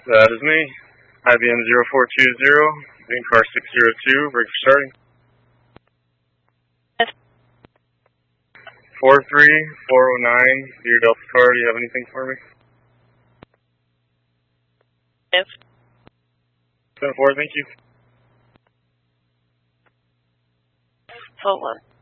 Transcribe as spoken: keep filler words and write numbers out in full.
That is me. I B M zero four two zero, in car six zero two, break for starting. Yes. four three four oh nine, Deer Delta car, do you have anything for me? Yes. ten four, thank you. Hold on.